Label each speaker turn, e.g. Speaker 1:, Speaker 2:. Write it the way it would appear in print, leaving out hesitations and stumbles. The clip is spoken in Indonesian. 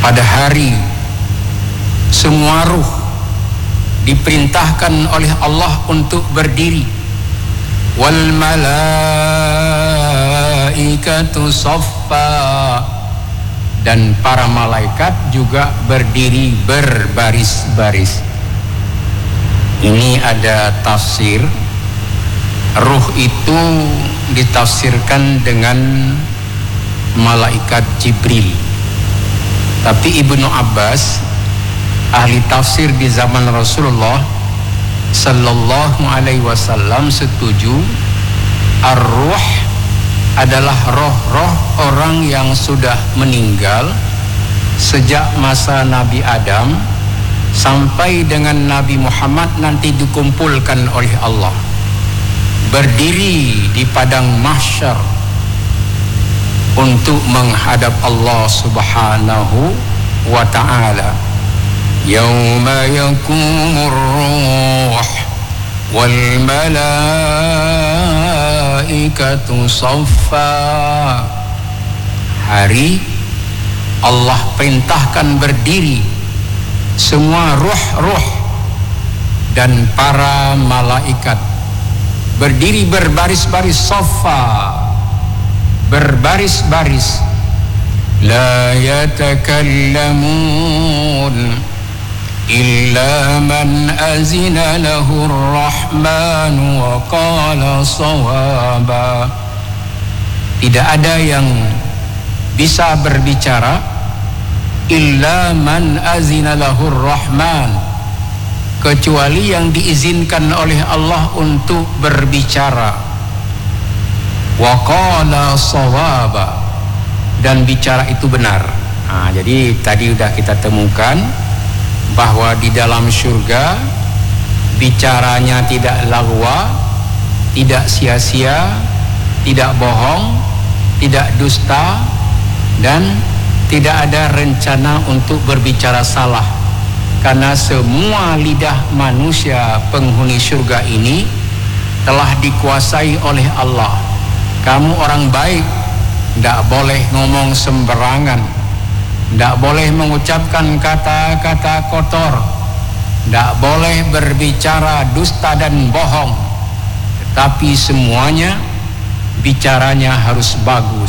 Speaker 1: pada hari semua ruh diperintahkan oleh Allah untuk berdiri. Wal malaikatu saffa, dan para malaikat juga berdiri berbaris-baris. Ini ada tafsir, ruh itu ditafsirkan dengan malaikat Jibril. Tapi Ibnu Abbas, ahli tafsir di zaman Rasulullah sallallahu alaihi wasallam, setuju ar-ruh adalah roh-roh orang yang sudah meninggal sejak masa Nabi Adam sampai dengan Nabi Muhammad nanti dikumpulkan oleh Allah, berdiri di padang mahsyar untuk menghadap Allah Subhanahu wa ta'ala. Yauma yakumur ruh wal malaikatu saffa. Hari Allah perintahkan berdiri semua ruh-ruh dan para malaikat, berdiri berbaris-baris, saffa, berbaris-baris. La yatakallamun illa man azina lahu ar-rahman wa qala shawaba. Tidak ada yang bisa berbicara illa man azina lahu ar-rahman, kecuali yang diizinkan oleh Allah untuk berbicara. Wa qala shawaba, dan bicara itu benar. Jadi tadi sudah kita temukan bahwa di dalam surga bicaranya tidak lagwa, tidak sia-sia, tidak bohong, tidak dusta, dan tidak ada rencana untuk berbicara salah, karena semua lidah manusia penghuni surga ini telah dikuasai oleh Allah. Kamu orang baik, tidak boleh ngomong sembarangan, tidak boleh mengucapkan kata-kata kotor, tidak boleh berbicara dusta dan bohong, tetapi semuanya bicaranya harus bagus.